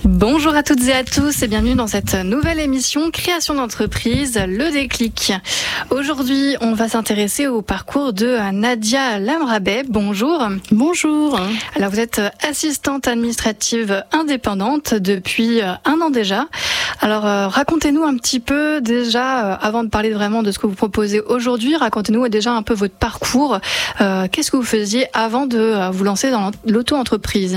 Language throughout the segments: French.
Bonjour à toutes et à tous et bienvenue dans cette nouvelle émission Création d'entreprise, le déclic. Aujourd'hui, on va s'intéresser au parcours de Nadia Lamrabet. Bonjour. Bonjour. Alors vous êtes assistante administrative indépendante depuis un an déjà. Alors racontez-nous un petit peu déjà, avant de parler vraiment de ce que vous proposez aujourd'hui, racontez-nous déjà un peu votre parcours. Qu'est-ce que vous faisiez avant de vous lancer dans l'auto-entreprise ?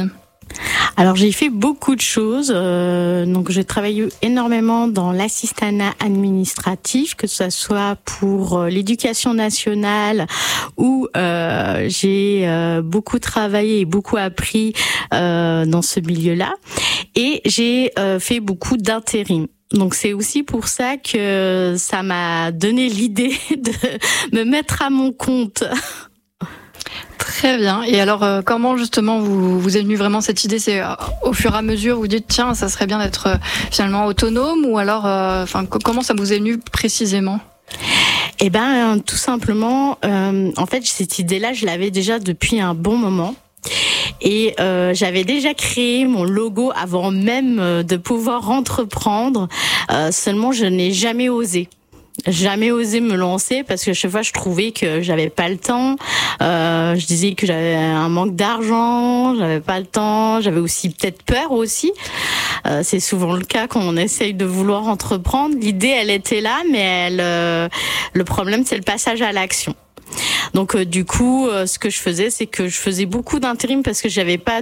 Alors j'ai fait beaucoup de choses, donc j'ai travaillé énormément dans l'assistanat administratif, que ce soit pour l'éducation nationale où j'ai beaucoup travaillé et beaucoup appris dans ce milieu-là, et j'ai fait beaucoup d'intérim. Donc c'est aussi pour ça que ça m'a donné l'idée de me mettre à mon compte. Très bien. Et alors, comment justement vous est venue vraiment cette idée ? C'est au fur et à mesure, vous dites tiens, ça serait bien d'être finalement autonome, ou alors, comment ça vous est venu précisément ? Eh ben, tout simplement, en fait, cette idée-là, je l'avais déjà depuis un bon moment. Et j'avais déjà créé mon logo avant même de pouvoir entreprendre. Seulement, je n'ai jamais osé me lancer parce que chaque fois je trouvais que j'avais pas le temps. Je disais que j'avais un manque d'argent, j'avais pas le temps, j'avais aussi peut-être peur aussi. C'est souvent le cas quand on essaye de vouloir entreprendre. L'idée, elle était là, mais le problème, c'est le passage à l'action. Donc du coup, ce que je faisais, c'est que je faisais beaucoup d'intérim parce que j'avais pas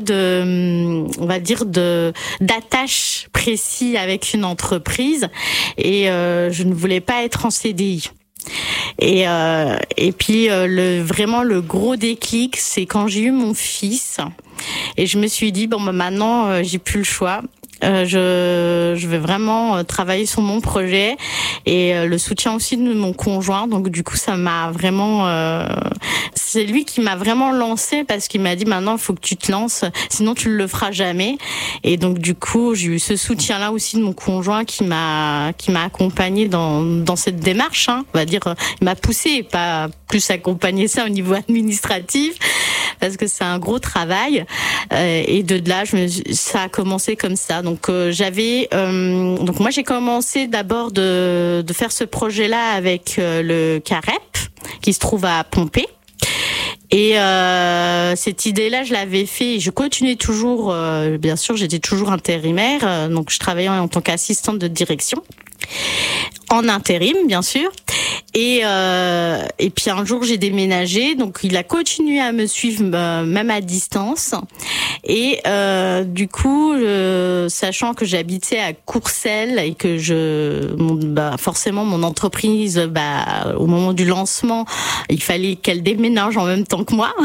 d'attache précis avec une entreprise, et je ne voulais pas être en CDI. Et puis vraiment le gros déclic, c'est quand j'ai eu mon fils et je me suis dit maintenant j'ai plus le choix. Je vais vraiment travailler sur mon projet et le soutien aussi de mon conjoint. Donc du coup, ça m'a vraiment c'est lui qui m'a vraiment lancé, parce qu'il m'a dit maintenant il faut que tu te lances, sinon tu le feras jamais. Et donc du coup, j'ai eu ce soutien là aussi de mon conjoint qui m'a accompagné dans cette démarche, on va dire. Il m'a poussé, pas plus accompagné ça au niveau administratif, parce que c'est un gros travail. Et de là, ça a commencé comme ça. Donc donc moi j'ai commencé d'abord de faire ce projet-là avec le CAREP qui se trouve à Pompée. Et cette idée-là, je l'avais fait et je continuais toujours. Bien sûr, j'étais toujours intérimaire, donc je travaillais en tant qu'assistante de direction, en intérim, bien sûr. Et puis un jour, j'ai déménagé, donc il a continué à me suivre même à distance. Et du coup, sachant que j'habitais à Courcelles et que forcément mon entreprise, au moment du lancement, il fallait qu'elle déménage en même temps que moi.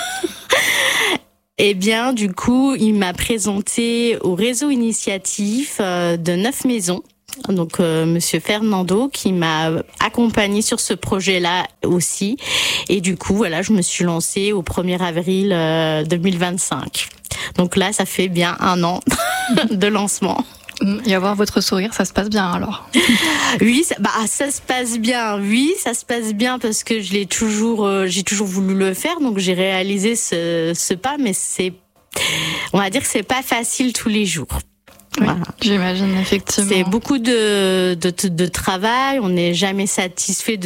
Eh bien, du coup, il m'a présenté au réseau initiatif de 9 maisons. Donc Monsieur Fernando, qui m'a accompagnée sur ce projet-là aussi. Et du coup, voilà, je me suis lancée au 1er avril 2025. Donc là, ça fait bien un an de lancement. Et avoir votre sourire, ça se passe bien alors ? Oui, ça se passe bien. Oui, ça se passe bien parce que j'ai toujours voulu le faire. Donc j'ai réalisé ce pas, mais on va dire que c'est pas facile tous les jours. Oui, voilà. J'imagine, effectivement. C'est beaucoup de travail. On n'est jamais satisfait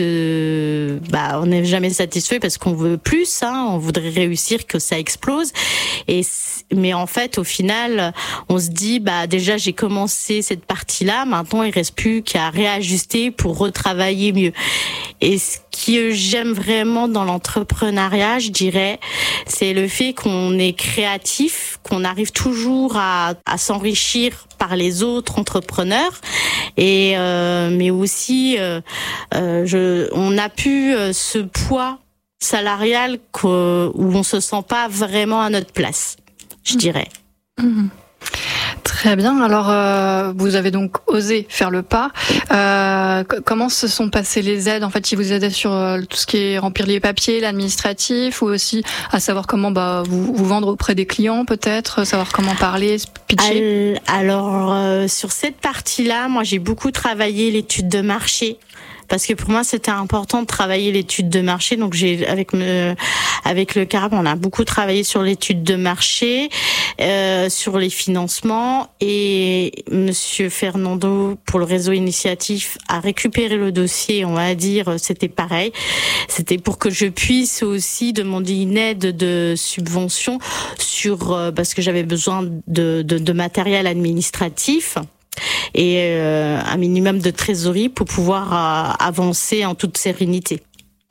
parce qu'on veut plus, on voudrait réussir, que ça explose. Mais en fait, au final, on se dit, déjà, j'ai commencé cette partie-là. Maintenant, il reste plus qu'à réajuster pour retravailler mieux. Et ce que j'aime vraiment dans l'entrepreneuriat, je dirais, c'est le fait qu'on est créatif, qu'on arrive toujours à s'enrichir par les autres entrepreneurs, et mais aussi on n'a plus ce poids salarial où on se sent pas vraiment à notre place, je dirais. Mmh. Très bien. Alors, vous avez donc osé faire le pas. Comment se sont passées les aides ? En fait, ils vous aidaient sur tout ce qui est remplir les papiers, l'administratif, ou aussi à savoir comment vous vendre auprès des clients, peut-être, savoir comment parler, pitcher. Alors, sur cette partie-là, moi, j'ai beaucoup travaillé l'étude de marché. parce que pour moi c'était important de travailler l'étude de marché. Donc avec le CARAP, on a beaucoup travaillé sur l'étude de marché, sur les financements, et Monsieur Fernando pour le réseau Initiatif a récupéré le dossier. On va dire c'était pareil, c'était pour que je puisse aussi demander une aide de subvention parce que j'avais besoin de matériel administratif et un minimum de trésorerie pour pouvoir avancer en toute sérénité.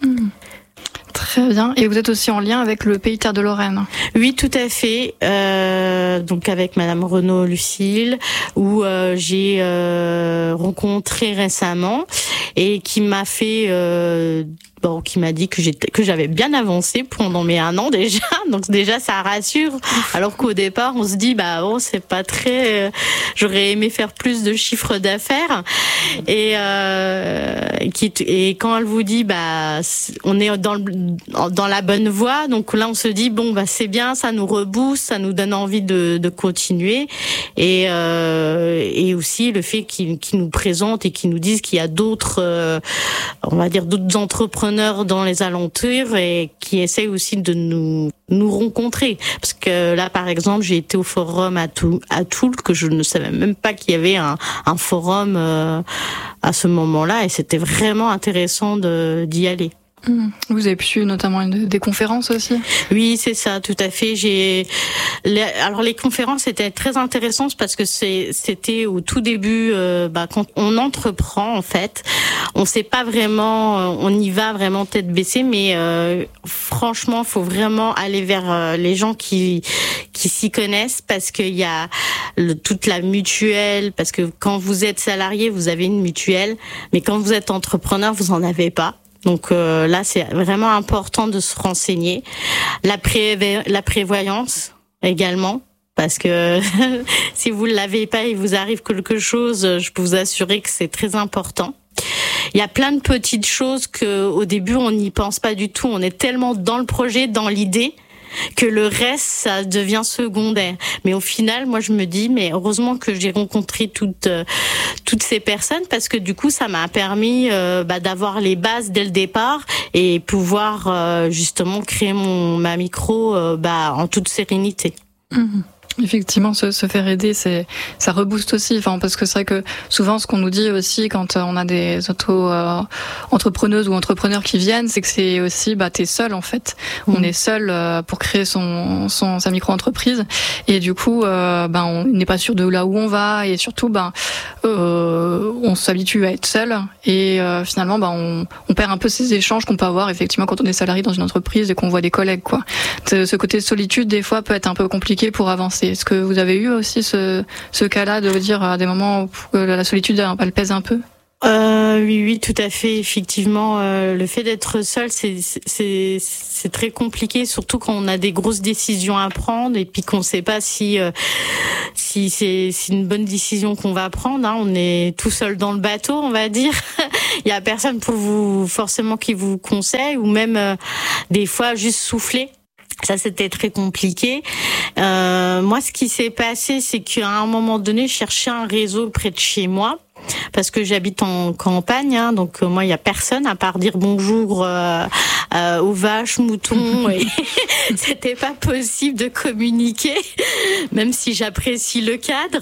Très bien. Et vous êtes aussi en lien avec le Pays Terre de Lorraine. Oui, tout à fait. Donc avec Madame Renaud-Lucille, où j'ai rencontré récemment et qui m'a fait qui m'a dit que j'avais bien avancé pendant mes 1 an déjà. Donc déjà ça rassure. Alors qu'au départ on se dit c'est pas très. J'aurais aimé faire plus de chiffre d'affaires. Et quand elle vous dit on est dans la bonne voie. Donc là on se dit c'est bien, ça nous rebooste, ça nous donne envie de continuer. Et aussi le fait qu'ils nous présentent et qu'ils nous disent qu'il y a d'autres on va dire d'autres entrepreneurs dans les alentours et qui essayent aussi de nous rencontrer. Parce que là, par exemple, j'ai été au forum à Toul, que je ne savais même pas qu'il y avait un forum à ce moment-là, et c'était vraiment intéressant d'y aller. Vous avez pu notamment des conférences aussi? Oui, c'est ça, tout à fait. Alors les conférences étaient très intéressantes parce que c'était au tout début, quand on entreprend en fait, on sait pas vraiment, on y va vraiment tête baissée, mais franchement, faut vraiment aller vers les gens qui s'y connaissent, parce qu'il y a toute la mutuelle, parce que quand vous êtes salarié, vous avez une mutuelle, mais quand vous êtes entrepreneur, vous en avez pas. Donc là, c'est vraiment important de se renseigner. La prévoyance également, parce que si vous ne l'avez pas et vous arrive quelque chose, je peux vous assurer que c'est très important. Il y a plein de petites choses que au début on n'y pense pas du tout. On est tellement dans le projet, dans l'idée, que le reste, ça devient secondaire. Mais au final, moi, je me dis, mais heureusement que j'ai rencontré toutes ces personnes, parce que du coup, ça m'a permis d'avoir les bases dès le départ et pouvoir justement créer ma micro en toute sérénité. Effectivement, se faire aider, ça rebooste aussi. Parce que c'est vrai que souvent, ce qu'on nous dit aussi quand on a des entrepreneuses ou entrepreneurs qui viennent, c'est que c'est aussi, t'es seul en fait. On est seul pour créer sa micro-entreprise, et du coup, on n'est pas sûr de là où on va, et surtout, on s'habitue à être seul, et finalement, on perd un peu ces échanges qu'on peut avoir effectivement quand on est salarié dans une entreprise et qu'on voit des collègues, quoi. Ce côté de solitude, des fois, peut être un peu compliqué pour avancer. Est-ce que vous avez eu aussi ce cas-là de vous dire à des moments où la solitude elle pèse un peu? Oui, tout à fait. Effectivement, le fait d'être seul, c'est très compliqué, surtout quand on a des grosses décisions à prendre et puis qu'on ne sait pas si c'est une bonne décision qu'on va prendre. On est tout seul dans le bateau, on va dire. Il y a personne forcément qui vous conseille, ou même des fois juste souffler. Ça, c'était très compliqué. Moi, ce qui s'est passé, c'est qu'à un moment donné, je cherchais un réseau près de chez moi, parce que j'habite en campagne, donc moi, il y a personne à part dire bonjour aux vaches, moutons, et c'était pas possible de communiquer, même si j'apprécie le cadre.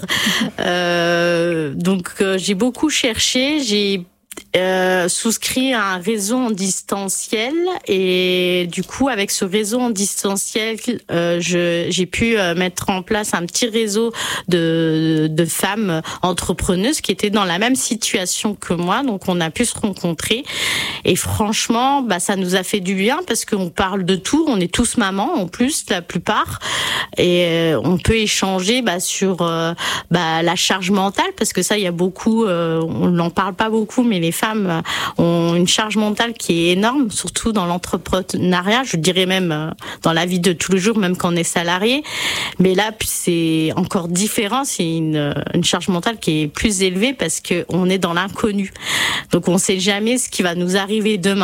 Donc, j'ai beaucoup cherché, j'ai souscrit à un réseau en distanciel, et du coup avec ce réseau en distanciel j'ai pu mettre en place un petit réseau de femmes entrepreneuses qui étaient dans la même situation que moi, donc on a pu se rencontrer, et franchement ça nous a fait du bien, parce qu'on parle de tout, on est tous mamans en plus, la plupart, et on peut échanger sur la charge mentale, parce que ça, il y a beaucoup, on n'en parle pas beaucoup, mais les femmes ont une charge mentale qui est énorme, surtout dans l'entrepreneuriat, je dirais même dans la vie de tous les jours, même quand on est salarié. Mais là, c'est encore différent, c'est une charge mentale qui est plus élevée, parce que on est dans l'inconnu. Donc on sait jamais ce qui va nous arriver demain.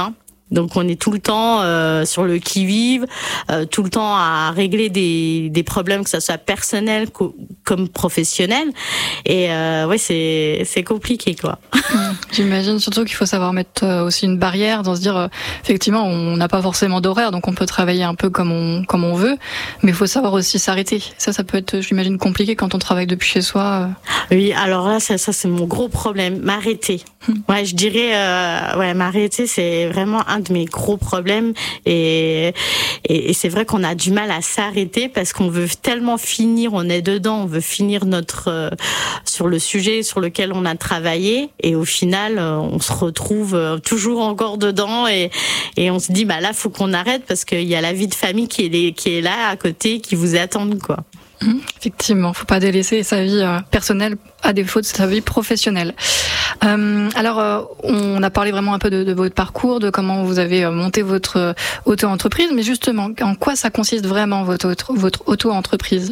Donc on est tout le temps sur le qui-vive, tout le temps à régler des problèmes, que ça soit personnel comme professionnel. Et ouais, c'est compliqué, quoi. J'imagine surtout qu'il faut savoir mettre aussi une barrière, dans se dire effectivement on n'a pas forcément d'horaire, donc on peut travailler un peu comme on veut, mais il faut savoir aussi s'arrêter. Ça peut être, j'imagine, compliqué quand on travaille depuis chez soi. Oui, alors là ça c'est mon gros problème, m'arrêter. Ouais, je dirais m'arrêter, c'est vraiment un de mes gros problèmes, et c'est vrai qu'on a du mal à s'arrêter parce qu'on veut tellement finir, on est dedans, on veut finir notre sur le sujet sur lequel on a travaillé, et au final on se retrouve toujours encore dedans, et on se dit là faut qu'on arrête parce qu'il y a la vie de famille qui est là à côté, qui vous attend, quoi. Effectivement, faut pas délaisser sa vie personnelle à défaut de sa vie professionnelle. Alors, on a parlé vraiment un peu de votre parcours, de comment vous avez monté votre auto-entreprise, mais justement, en quoi ça consiste vraiment votre auto-entreprise ?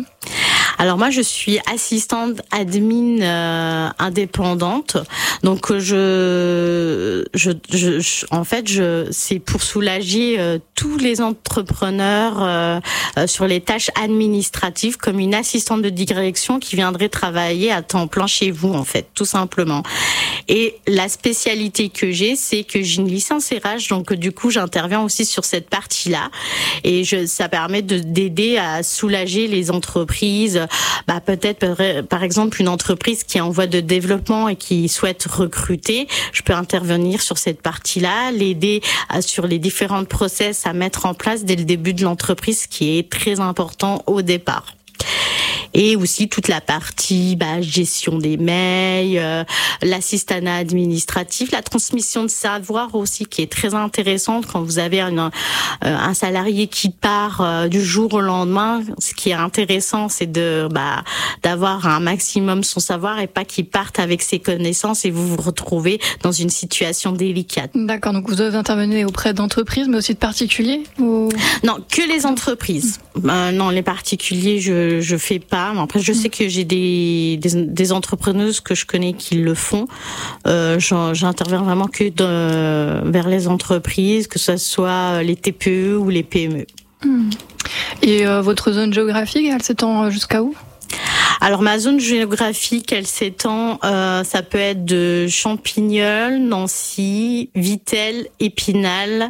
Alors moi, je suis assistante admin indépendante. Donc en fait, c'est pour soulager tous les entrepreneurs sur les tâches administratives, comme une assistante de direction qui viendrait travailler à temps plein chez vous, en fait, tout simplement. Et la spécialité que j'ai, c'est que j'ai une licence RH, donc du coup, j'interviens aussi sur cette partie-là, et ça permet d'aider à soulager les entreprises. Peut-être par exemple une entreprise qui est en voie de développement et qui souhaite recruter, je peux intervenir sur cette partie-là, l'aider sur les différents process à mettre en place dès le début de l'entreprise, qui est très important au départ. Et aussi toute la partie gestion des mails, l'assistanat administratif, la transmission de savoir aussi, qui est très intéressante quand vous avez un salarié qui part du jour au lendemain. Ce qui est intéressant, c'est d'avoir un maximum son savoir, et pas qu'il parte avec ses connaissances et vous vous retrouvez dans une situation délicate. D'accord, donc vous intervenez auprès d'entreprises, mais aussi de particuliers ou... Non, que les entreprises. Non, les particuliers, je fais pas. Mais après, je sais que j'ai des entrepreneuses que je connais qui le font. J'interviens vraiment que vers les entreprises, que ce soit les TPE ou les PME. Et votre zone géographique, elle s'étend jusqu'à où ? Alors ma zone géographique, elle s'étend, ça peut être de Champignol, Nancy, Vittel, Épinal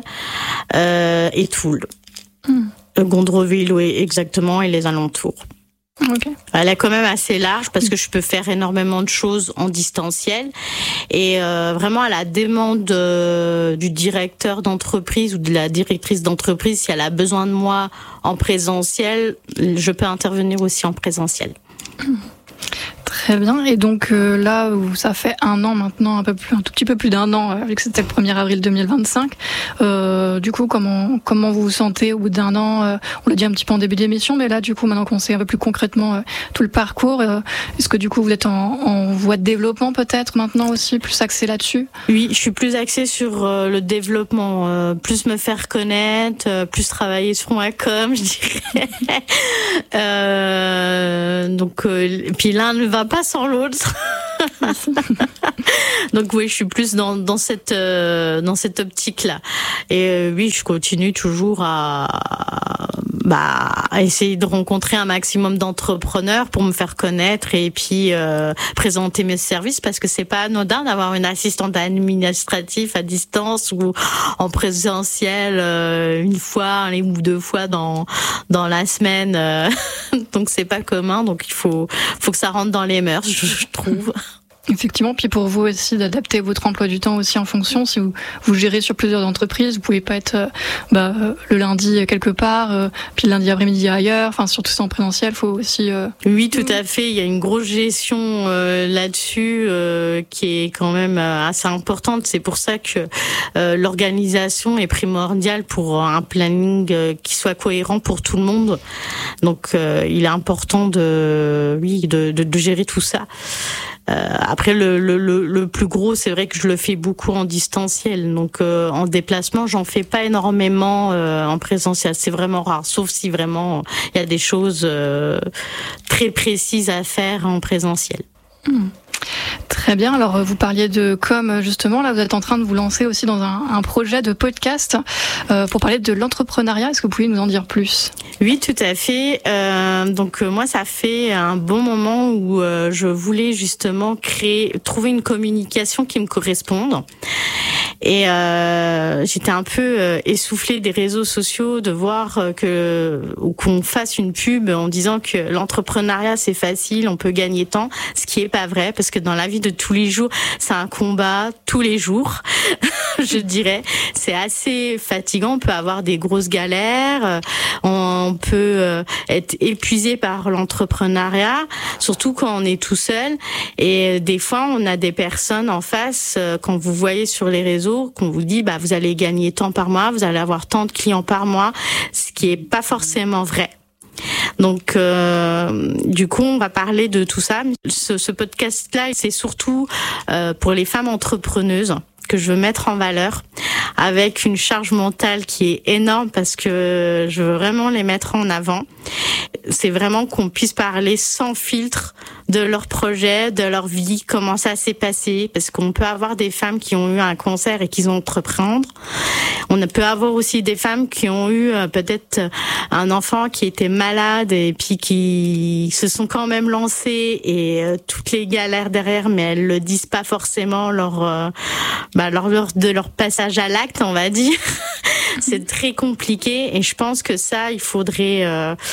et Toul. Gondreville, oui, exactement, et les alentours. Okay. Elle est quand même assez large parce que je peux faire énormément de choses en distanciel, et vraiment à la demande du directeur d'entreprise ou de la directrice d'entreprise, si elle a besoin de moi en présentiel, je peux intervenir aussi en présentiel. Très bien. Et donc là où ça fait un an maintenant, un tout petit peu plus d'un an, vu que c'était le 1er avril 2025, du coup, comment vous vous sentez au bout d'un an ? On l'a dit un petit peu en début d'émission, mais là, du coup, maintenant qu'on sait un peu plus concrètement tout le parcours, est-ce que du coup vous êtes en voie de développement peut-être maintenant aussi, plus axé là-dessus ? Oui, je suis plus axée sur le développement, plus me faire connaître, plus travailler sur ma com, je dirais. Donc, puis l'un ne va pas sans l'autre. Donc oui, je suis plus dans cette optique-là. Et oui, je continue toujours à essayer de rencontrer un maximum d'entrepreneurs pour me faire connaître, et puis présenter mes services, parce que c'est pas anodin d'avoir une assistante administrative à distance ou en présentiel une fois ou deux fois dans la semaine. Donc c'est pas commun, donc il faut que ça rentre dans les mœurs, je trouve. Effectivement, puis pour vous aussi d'adapter votre emploi du temps aussi en fonction. Si vous gérez sur plusieurs entreprises, vous pouvez pas être le lundi quelque part, puis le lundi après-midi ailleurs. Enfin, surtout ça en présentiel, faut aussi. Oui, tout à fait. Il y a une grosse gestion là-dessus qui est quand même assez importante. C'est pour ça que l'organisation est primordiale pour un planning qui soit cohérent pour tout le monde. Donc, il est important de gérer tout ça. Après le plus gros, c'est vrai que je le fais beaucoup en distanciel, donc en déplacement j'en fais pas énormément en présentiel, c'est vraiment rare, sauf si vraiment il y a des choses très précises à faire en présentiel. Très Très bien. Alors, vous parliez de com, justement. Là, vous êtes en train de vous lancer aussi dans un projet de podcast pour parler de l'entrepreneuriat. Est-ce que vous pouvez nous en dire plus ? Oui, tout à fait. Donc, moi, ça fait un bon moment où je voulais justement trouver une communication qui me corresponde. Et j'étais un peu essoufflée des réseaux sociaux de voir qu'on fasse une pub en disant que l'entrepreneuriat c'est facile, on peut gagner tant, ce qui est pas vrai parce que dans la vie de tous les jours, c'est un combat tous les jours. Je dirais, c'est assez fatigant, on peut avoir des grosses galères, on peut être épuisé par l'entrepreneuriat, surtout quand on est tout seul et des fois on a des personnes en face quand vous voyez sur les réseaux qu'on vous dit vous allez gagner tant par mois, vous allez avoir tant de clients par mois, ce qui est pas forcément vrai. Donc du coup on va parler de tout ça. Ce podcast-là c'est surtout pour les femmes entrepreneuses que je veux mettre en valeur avec une charge mentale qui est énorme parce que je veux vraiment les mettre en avant. C'est vraiment qu'on puisse parler sans filtre de leur projet, de leur vie, comment ça s'est passé, parce qu'on peut avoir des femmes qui ont eu un cancer et qui ont entreprendre. On peut avoir aussi des femmes qui ont eu peut-être un enfant qui était malade et puis qui se sont quand même lancées et toutes les galères derrière, mais elles le disent pas forcément lors de leur passage à l'acte, on va dire. C'est très compliqué et je pense que ça, il faudrait,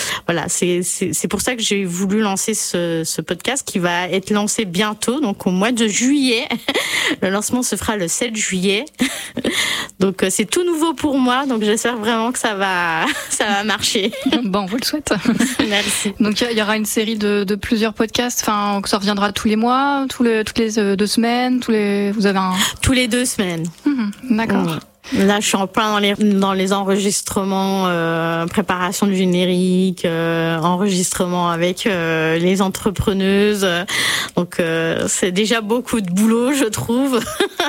c'est pour ça que j'ai voulu lancer ce podcast qui va être lancé bientôt, donc au mois de juillet. Le lancement se fera le 7 juillet. Donc c'est tout nouveau pour moi, donc j'espère vraiment que ça va marcher. Bon, on vous le souhaite. Merci. Donc il y aura une série de plusieurs podcasts, enfin ça reviendra tous les mois, toutes les 2 semaines, vous avez un... Tous les 2 semaines. D'accord. Oui. Là, je suis en plein dans les enregistrements, préparation du générique, enregistrement avec les entrepreneuses. Donc, c'est déjà beaucoup de boulot, je trouve.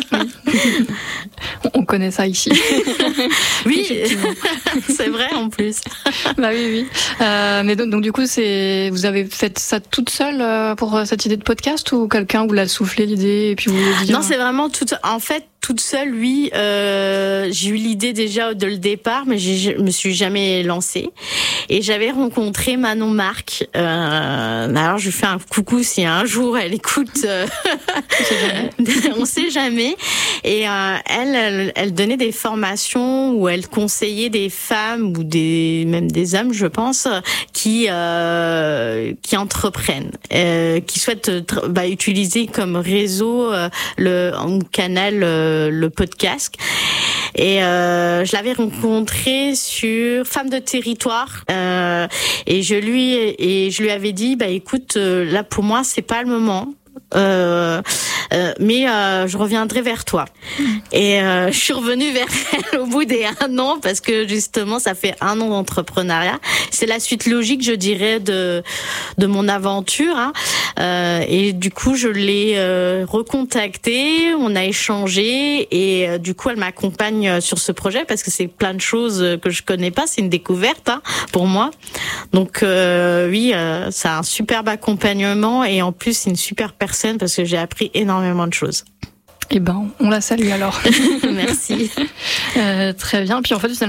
On connaît ça ici. Oui, c'est vrai en plus. Oui. Mais donc du coup, vous avez fait ça toute seule pour cette idée de podcast ou quelqu'un vous l'a soufflé l'idée et puis vous l'avez dit? Non, c'est vraiment toute seule, oui. J'ai eu l'idée déjà de le départ, mais je me suis jamais lancée. Et j'avais rencontré Manon Marc. Alors je lui fais un coucou si un jour elle écoute. On sait jamais. Et elle donnait des formations où elle conseillait des femmes ou même des hommes, je pense, qui entreprennent, qui souhaitent utiliser comme réseau en canal le podcast. Et je l'avais rencontré sur Femmes de Territoire et je lui avais dit écoute, là pour moi c'est pas le moment. Mais je reviendrai vers toi. Et je suis revenue vers elle au bout des 1 an parce que justement ça fait 1 an d'entrepreneuriat. C'est la suite logique, je dirais, de mon aventure. Et du coup je l'ai recontactée, on a échangé et du coup elle m'accompagne sur ce projet parce que c'est plein de choses que je connais pas, c'est une découverte pour moi. Donc oui, c'est un superbe accompagnement et en plus c'est une super personne parce que j'ai appris énormément de choses. Eh ben, on la salue alors. Merci. Très bien. Puis en fait, finalement,